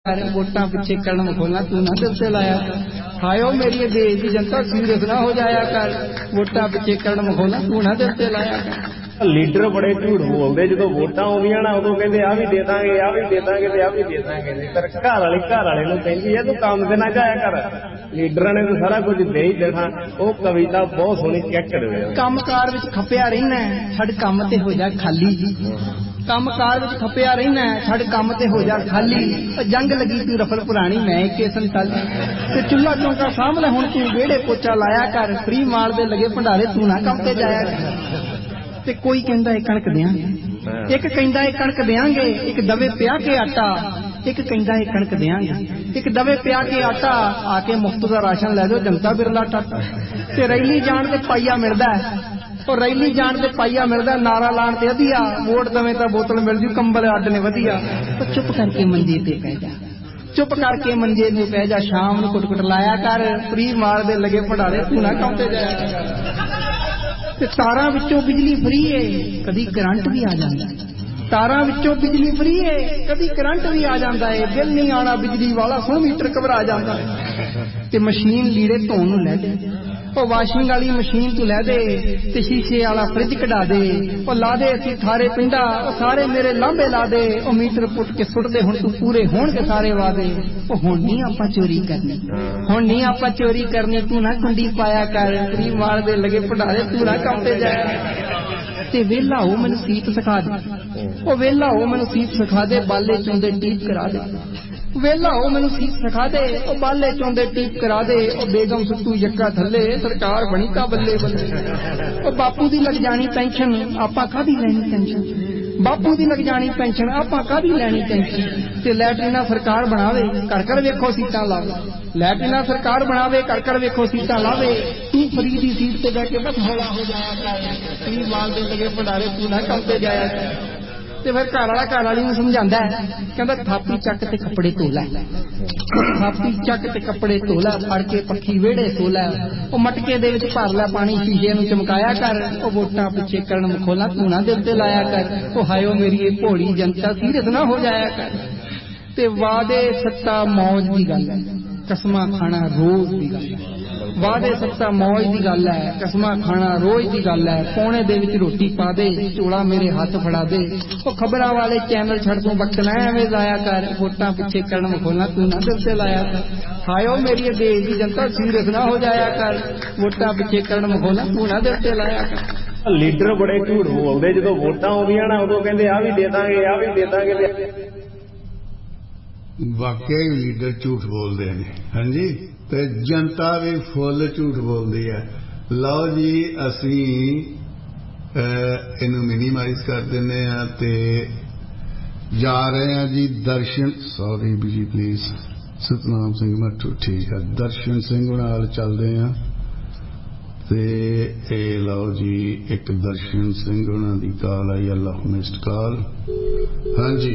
वोटां पिछे कलम खोलना तू ना दिल से लाया कर। हायो मेरी देश की जनता सीरियस ना हो जाया कर। वोटां पिछे कलम खोलना तू ना दिल से लाया कर। लीडर बड़े झूठ बोलते जो वोटां आउंदियां ना उदों कहंदे आ भी दे दांगे आ भी दे दांगे ते आ भी दे दांगे पर घर वाले नूं कहंदी है तू काम ते ना जाया कर। लीडरां ने तो सारा कुछ दे ही देना। वो कविता बहुत सोहनी चेक करवे काम कार विच खपिया रहना छड़ काम ते हो जा खाली। काम कार विच खपिया रहना छड़ काम ते हो जा खाली। जंग लगी तू रफल पुरानी मैं के संताली ते चुल्हा चौंका सामने हुण तू वेड़े पोचा लाया कर। फ्री मार दे लगे भंडारे तू ना काम ते जाया कर। ते कोई कहंदा है कणक देंगे एक कहंदा है कणक देंगे एक दवे पिया के आटा एक कहंदा है कणक देंगे एक दवे पिया के आटा आके मुफ्त दा राशन ले जाओ जनता बिरला टाटा। ते रैली जान ते पाइया मिलदा है और रैली जान ते पाइया मिलदा नारा लाण ते अधिया वोट दवे तां बोतल मिल जू कंबल अड्ड ने वधिया। तो चुप करके मंजे ते पै जा चुप करके मंजे ते पै जा शाम नूं कुट लाया कर। फ्री मार दे लगे भंडारे तू ना काम ते जाया कर। तारां विचों बिजली फ्री है कदी करंट भी आ जाता है। तारां विचों बिजली फ्री है कदी करंट भी आ जाता है। बिल नहीं आना बिजली वाला सुन मीटर घबरा जाता है। ते मशीन लीड़े धोण नूं लै दे ओ वाशिंग वाली मशीन तू लै दे ते शीशे वाला फ्रिज कढा दे ओ ला दे असीं थारे पिंडा ओ सारे मेरे लांबे ला दे ओ मीटर पुट के सुट दे हुण तू पूरे होणगे सारे वादे। ओ हुण नहीं आपां चोरी करनी हुण नहीं आपां चोरी करनी तू ना कुंडी पाया कर। फ्री मार दे लगे भंडारे तू ना काम ते जाया। ते वेला हो मैनूं सीत सिखा दे ओ वेला हो मैनूं सीत सिखा दे बाले चोंदे टीप करा दे। वेला हो मैनूं सीत सिखा दे ओ बाले चोंदे टीप करा दे ओ बेगम सुतू यक्का थल्ले सरकार बनी ता बल्ले बल्ले। ओ बापू दी लग जानी पेंशन आपां कादी लैनी टेंशन बापू दी लग जानी पेंशन आपां कादी लैनी टेंशन। ते लैटरीना सरकार बनावे कर वेखो सीटां लावे लैटरीना सरकार बनावे कर वेखो सीटां लावे। तू फ्री दी सीट ते बैठ के बस हौला हो जाया कर। फ्री माल दे लगे भंडारे तू ना काम ते जाया कर। ते फिर घर वाली नूं समझांदा है कहंदा थापी चक ते कपड़े धो लै थापी चक ते कपड़े धो लै फड़ के पक्खी वेड़े सो लै ओ मटके दे विच भर लै पानी शीशे नूं चमकाया कर। ओ वोटां पिछे कलम खोला तू ना दिल ते लाया कर। ओ हायो मेरी भोली जनता सीरियस ना हो जाया कर। ते वादे सट्टा मौज दी गल है कसमां खाना रोज दी गल है। वादे सट्टा मौज दी गल है कसमां खाना रोज दी गल है। पौने दे विच रोटी पा दे झोला मेरे हाथ फड़ा दे ओ खबरां वाले चैनल छड़ तू बकना एवें जाया कर। वोटां पिछे कलम खोलना तू ना दिल ते लाया कर। हायो मेरी देश की जनता सीरियस ना हो जाया कर। वोटां पिछे कलम खोलना तू ना दिल ते लाया कर। लीडर बड़े झूठ बोलते जो वोटां आउंदियां ना उदों कहंदे आ भी दे दांगे आ भी दे दांगे। वाकई लीडर झूठ बोलते हैं हाँ जी ते जनता भी फुल झूठ बोलती है। लो जी असी इनू मिनीमाइज कर देने ते जा रहे हैं जी दर्शन sorry ji please Satnam Singh Mattu ठीक है दर्शन सिंह नाल चलते हैं ते लो जी एक दर्शन सिंह उन्हां दी कॉल आई अल्लाह मिस्ड कॉल हाँ जी।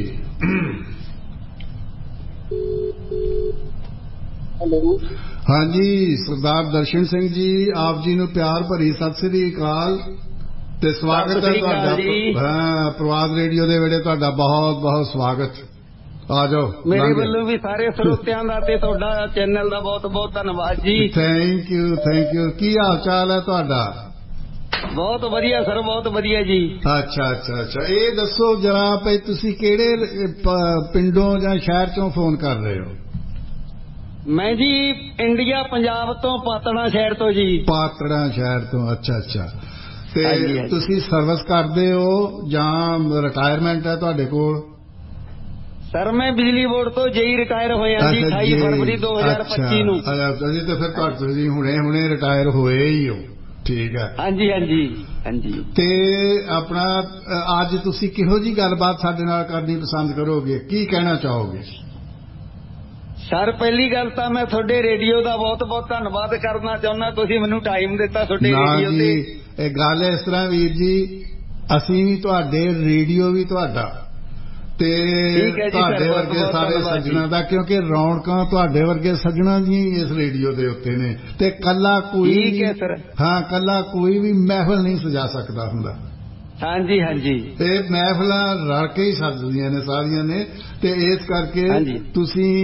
हाँ जी सरदार दर्शन सिंह जी आप जी नूं प्यार भरी सत श्री अकाल ते स्वागत है तुहाडा प्रवाद रेडियो दे वेड़े तुहाडा बहुत बहुत स्वागत। आ जाओ मेरे ਵੱਲੋਂ भी सारे ਸਰੋਤਿਆਂ ਦਾ ਤੇ ਤੁਹਾਡਾ ਚੈਨਲ ਦਾ ਬਹੁਤ ਬਹੁਤ ਧੰਨਵਾਦ ਜੀ। थैंक यू की हाल चाल है तुहाडा? बहुत वधिया सर बहुत वधिया जी। अच्छा ये दसो जरा भई तुसीं किहड़े पिंडों जां शहर चों फोन कर रहे हो? मैं जी इंडिया पंजाब तो पातड़ा शहर तो जी। पातड़ा शहर तो अच्छा ते तुसीं सर्विस करदे हो जां रिटायरमेंट है तुहाडे कोल? सर मैं बिजली बोर्ड तो जेई रिटायर होया जी 28 फरवरी 2025 नूं। अच्छा जी तो फिर तुसीं हुणे रिटायर होए ही हो ठीक है। हाँ जी ते अपना अज तुसीं किहो जी गलबात साडे नाल करनी पसंद करोगे की कहना चाहोगे? सर पहली गल तो मैं थोड़े रेडियो का बहुत बहुत धन्यवाद करना चाहना तुसीं मैनूं टाइम दिता थोड़े रेडियो ते। गल इस तरह वीर जी असीं भी तुहाडे रेडियो भी तुहाडा ते तुहाडे वर्गे सारे सज्जणा दा क्योंकि रौनकां तुहाडे वर्गे सज्जणा दी इस रेडियो दे उत्ते ने ते कल्ला कोई हाँ कल्ला कोई भी महफिल नहीं सजा सकदा हुंदा। हाँ जी ते महफिलां रल के ही सजदियां ने सारियां ने ते इस करके तुसीं